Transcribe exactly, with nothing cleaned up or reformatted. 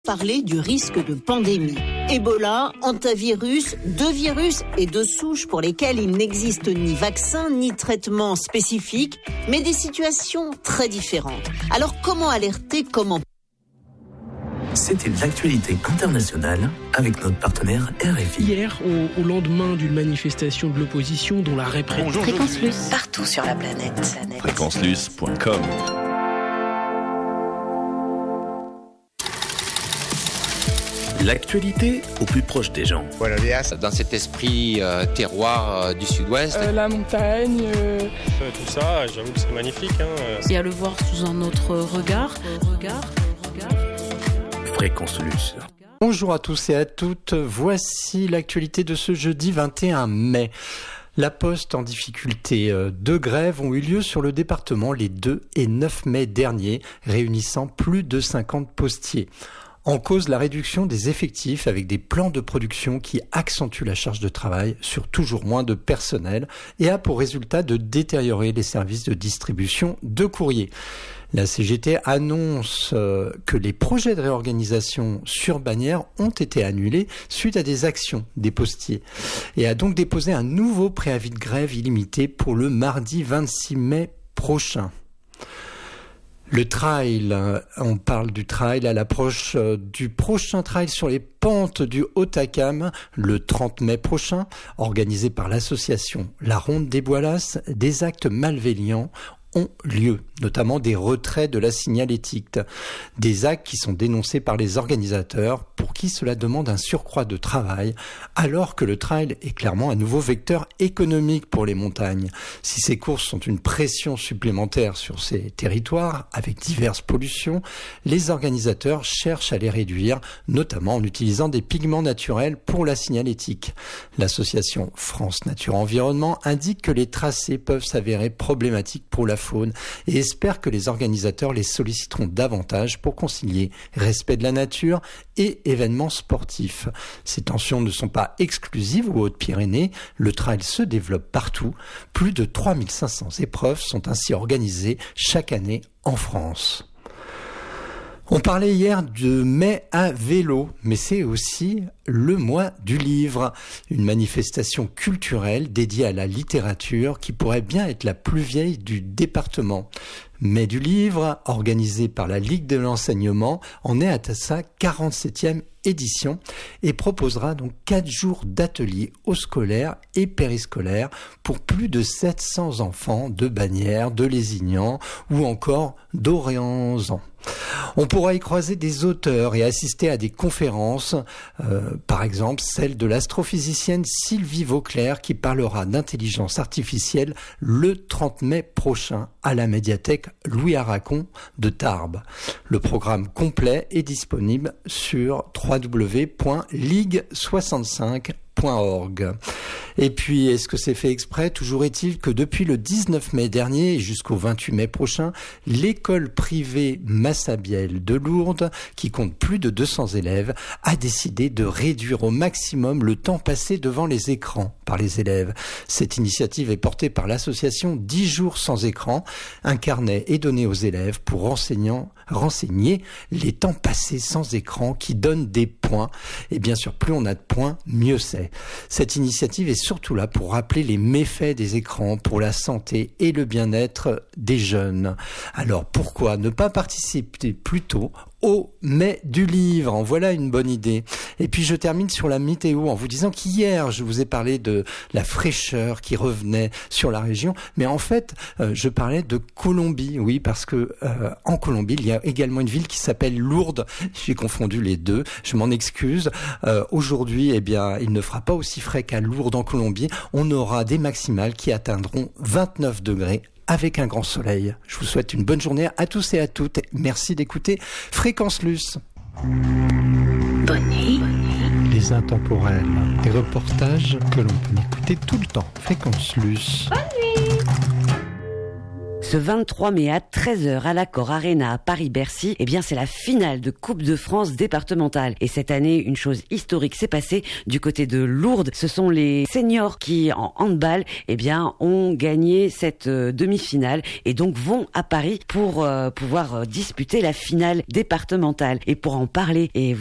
Parler du risque de pandémie. Ebola, hantavirus, deux virus et deux souches pour lesquelles il n'existe ni vaccin ni traitement spécifique, mais des situations très différentes. Alors comment alerter, comment... C'était l'actualité internationale avec notre partenaire R F I. Hier, au, au lendemain d'une manifestation de l'opposition dont la répression... Fréquence Luce, partout sur la planète. fréquence luce point com. L'actualité au plus proche des gens. Buenos días. Dans cet esprit euh, terroir euh, du sud-ouest. Euh, la montagne. Euh... Euh, tout ça, j'avoue que c'est magnifique. Hein. Et à le voir sous un autre regard. regard, regard. Fréquence Luce. Bonjour à tous et à toutes. Voici l'actualité de ce jeudi vingt et un mai. La Poste en difficulté. Deux grèves ont eu lieu sur le département les deux et neuf mai dernier, réunissant plus de cinquante postiers. En cause, la réduction des effectifs avec des plans de production qui accentuent la charge de travail sur toujours moins de personnel et a pour résultat de détériorer les services de distribution de courrier. La C G T annonce euh, que les projets de réorganisation sur Bagnères ont été annulés suite à des actions des postiers et a donc déposé un nouveau préavis de grève illimité pour le mardi vingt-six mai prochain. Le trail, on parle du trail à l'approche du prochain trail sur les pentes du Haut-Acam, le trente mai prochain, organisé par l'association La Ronde des Boilas. Des actes malveillants ont lieu, notamment des retraits de la signalétique, des actes qui sont dénoncés par les organisateurs pour qui cela demande un surcroît de travail, alors que le trail est clairement un nouveau vecteur économique pour les montagnes. Si ces courses sont une pression supplémentaire sur ces territoires, avec diverses pollutions, les organisateurs cherchent à les réduire, notamment en utilisant des pigments naturels pour la signalétique. L'association France Nature Environnement indique que les tracés peuvent s'avérer problématiques pour la faune et espère que les organisateurs les solliciteront davantage pour concilier respect de la nature et événements sportifs. Ces tensions ne sont pas exclusives aux Hautes-Pyrénées. Le trail se développe partout. Plus de trois mille cinq cents épreuves sont ainsi organisées chaque année en France. On parlait hier de mai à vélo, mais c'est aussi le mois du livre, une manifestation culturelle dédiée à la littérature qui pourrait bien être la plus vieille du département. Mai du livre, organisé par la Ligue de l'enseignement, en est à sa quarante-septième édition et proposera donc quatre jours d'ateliers aux scolaires et périscolaires pour plus de sept cents enfants de Bagnères, de Lézignan ou encore d'Orléans. On pourra y croiser des auteurs et assister à des conférences, euh, par exemple celle de l'astrophysicienne Sylvie Vauclair qui parlera d'intelligence artificielle le trente mai prochain à la médiathèque Louis Arracon de Tarbes. Le programme complet est disponible sur w w w point ligue soixante-cinq point org. Et puis, est-ce que c'est fait exprès ? Toujours est-il que depuis le dix-neuf mai dernier et jusqu'au vingt-huit mai prochain, l'école privée Massabielle de Lourdes, qui compte plus de deux cents élèves, a décidé de réduire au maximum le temps passé devant les écrans par les élèves. Cette initiative est portée par l'association dix jours sans écran. Un carnet est donné aux élèves pour renseignant, renseigner les temps passés sans écran qui donnent des points. Et bien sûr, plus on a de points, mieux c'est. Cette initiative est surtout là pour rappeler les méfaits des écrans pour la santé et le bien-être des jeunes. Alors pourquoi ne pas participer plutôt au mai du livre? En voilà une bonne idée. Et puis je termine sur la météo en vous disant qu'hier je vous ai parlé de la fraîcheur qui revenait sur la région, mais en fait euh, je parlais de Colombie, oui, parce que euh, en Colombie il y a également une ville qui s'appelle Lourdes. J'ai confondu les deux, je m'en excuse. Euh, aujourd'hui, eh bien, il ne fera pas aussi frais qu'à Lourdes en Colombie. On aura des maximales qui atteindront vingt-neuf degrés. Avec un grand soleil. Je vous souhaite une bonne journée à tous et à toutes. Merci d'écouter Fréquence Luce. Bonne nuit. Les intemporels, des reportages que l'on peut écouter tout le temps. Fréquence Luce. Bonne nuit. Ce vingt-trois mai à treize heures à l'Accor Arena à Paris-Bercy, eh bien c'est la finale de Coupe de France départementale. Et cette année, une chose historique s'est passée du côté de Lourdes. Ce sont les seniors qui, en handball, eh bien ont gagné cette euh, demi-finale et donc vont à Paris pour euh, pouvoir euh, disputer la finale départementale. Et pour en parler et